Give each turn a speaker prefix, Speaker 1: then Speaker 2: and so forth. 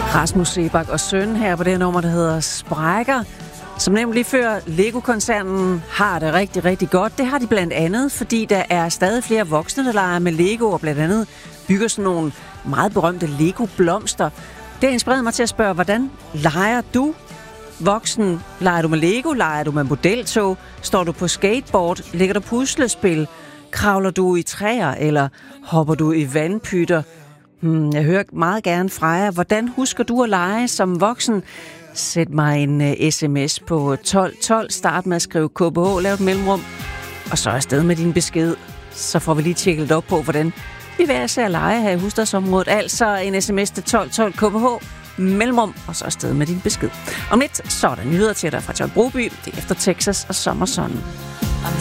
Speaker 1: Rasmus Seebach og Søn her på det nummer, der hedder Sprækker. Som nævnt lige før, Lego-koncernen har det rigtig, rigtig godt. Det har de blandt andet, fordi der er stadig flere voksne, der leger med Lego, og blandt andet bygger sådan nogle meget berømte Lego-blomster. Det har inspireret mig til at spørge, hvordan leger du voksen? Leger du med Lego? Leger du med modeltog? Står du på skateboard? Lægger du puslespil? Kravler du i træer, eller hopper du i vandpytter? Jeg hører meget gerne fra jer. Hvordan husker du at lege som voksen? Sæt mig en sms på 1212. Start med at skrive KBH, lav et mellemrum, og så afsted med din besked. Så får vi lige tjekket op på, hvordan vi hver især lege her i husstandsområdet. Altså en sms til 1212 KBH, mellemrum, og så afsted med din besked. Om lidt, så er der nyheder til dig fra John Broby. Det er efter Texas og Sommersonden.